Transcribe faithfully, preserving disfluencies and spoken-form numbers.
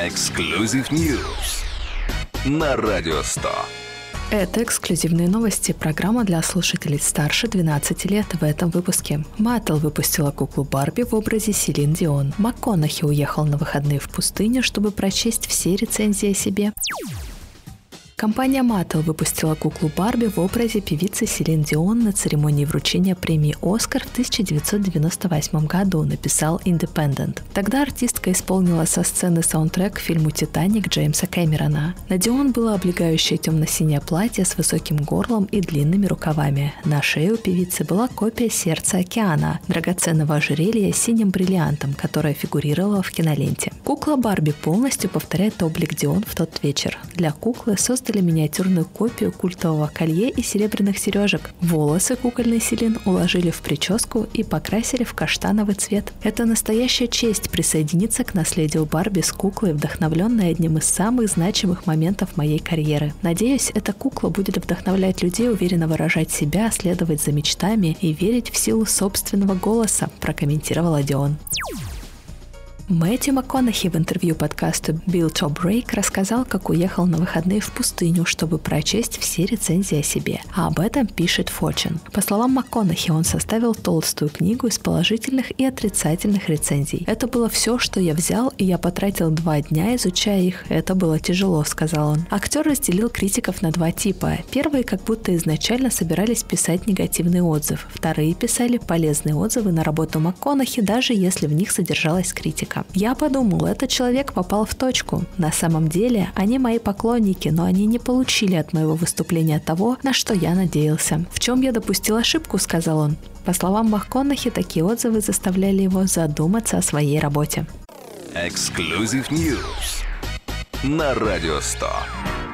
Exclusive News на Радио сто. Это эксклюзивные новости, программа для слушателей старше двенадцати лет. В этом выпуске. Mattel выпустила куклу Барби в образе Селин Дион. МакКонахи уехал на выходные в пустыню, чтобы прочесть все рецензии о себе. Компания Mattel выпустила куклу Барби в образе певицы Селин Дион на церемонии вручения премии «Оскар» в тысяча девятьсот девяносто восьмом году, написал Independent. Тогда артистка исполнила со сцены саундтрек к фильму «Титаник» Джеймса Кэмерона. На Дион было облегающее темно-синее платье с высоким горлом и длинными рукавами. На шее у певицы была копия сердца океана, драгоценного ожерелья с синим бриллиантом, которое фигурировало в киноленте. Кукла Барби полностью повторяет облик Дион в тот вечер. Для куклы создали миниатюрную копию культового колье и серебряных сережек. Волосы кукольной Селин уложили в прическу и покрасили в каштановый цвет. Это настоящая честь присоединиться к наследию Барби с куклой, вдохновленной одним из самых значимых моментов моей карьеры. Надеюсь, эта кукла будет вдохновлять людей уверенно выражать себя, следовать за мечтами и верить в силу собственного голоса, прокомментировала Дион. Мэтью МакКонахи в интервью подкасту Build to Break рассказал, как уехал на выходные в пустыню, чтобы прочесть все рецензии о себе. А об этом пишет Fortune. По словам МакКонахи, он составил толстую книгу из положительных и отрицательных рецензий. «Это было все, что я взял, и я потратил два дня, изучая их. Это было тяжело», — сказал он. Актер разделил критиков на два типа. Первые как будто изначально собирались писать негативный отзыв. Вторые писали полезные отзывы на работу МакКонахи, даже если в них содержалась критика. Я подумал, этот человек попал в точку. На самом деле, они мои поклонники, но они не получили от моего выступления того, на что я надеялся. В чем я допустил ошибку, сказал он. По словам МакКонахи, такие отзывы заставляли его задуматься о своей работе. Exclusive News на Радио сто.